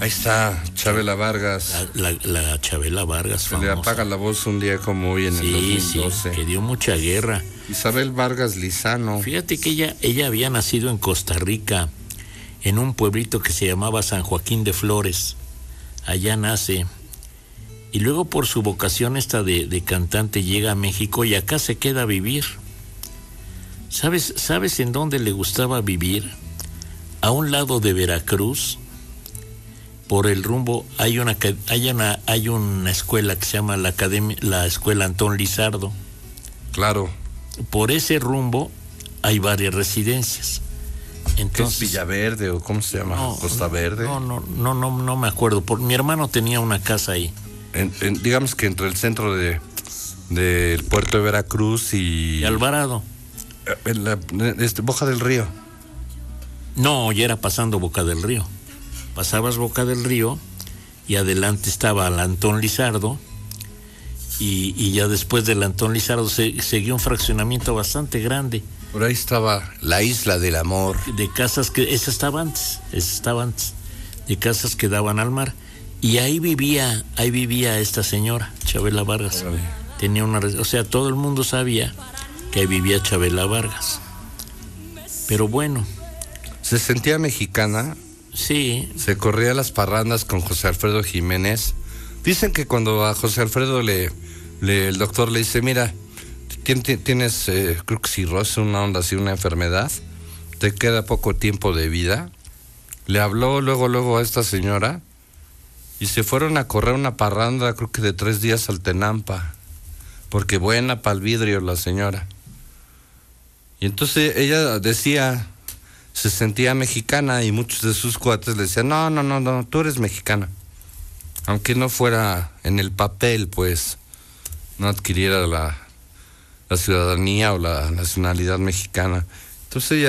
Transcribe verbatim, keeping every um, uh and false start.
Ahí está, Chabela Vargas. La, la, la Chabela Vargas, Se famosa. le apaga la voz un día como hoy en sí, el dos mil doce. Sí, que dio mucha guerra. Isabel Vargas Lizano. Fíjate que ella, ella había nacido en Costa Rica, en un pueblito que se llamaba San Joaquín de Flores. Allá nace. Y luego por su vocación esta de, de cantante llega a México y acá se queda a vivir. ¿Sabes, ¿Sabes en dónde le gustaba vivir? A un lado de Veracruz, por el rumbo, hay una, hay una, hay una escuela que se llama la, Academia, la Escuela Antón Lizardo. Claro. Por ese rumbo hay varias residencias. Entonces, ¿qué es Villaverde o cómo se llama? No, Costa Verde. No, no, no, no, no me acuerdo. Por, mi hermano tenía una casa ahí. En, en, digamos que entre el centro de del puerto de Veracruz y... y Alvarado. En la, este, Boca del Río. No, ya era pasando Boca del Río. Pasabas Boca del Río y adelante estaba el Antón Lizardo y, y ya después del Antón Lizardo se, seguía un fraccionamiento bastante grande. Por ahí estaba la Isla del Amor. De casas que... Esa estaba antes, esa estaba antes. De casas que daban al mar. Y ahí vivía, ahí vivía esta señora, Chabela Vargas. Vale. Tenía una... O sea, todo el mundo sabía que ahí vivía Chabela Vargas. Pero bueno. ¿Se sentía mexicana? Sí. Se corría las parrandas con José Alfredo Jiménez. Dicen que cuando a José Alfredo le, le el doctor le dice, mira, tienes, eh, creo que cirrosis, una onda así, una enfermedad, te queda poco tiempo de vida. Le habló luego, luego a esta señora y se fueron a correr una parranda, creo que de tres días al Tenampa, porque buena pa'l vidrio la señora. Y entonces ella decía, se sentía mexicana y muchos de sus cuates le decían, no, no, no, no, tú eres mexicana. Aunque no fuera en el papel, pues, no adquiriera la, la ciudadanía o la nacionalidad mexicana. Entonces ella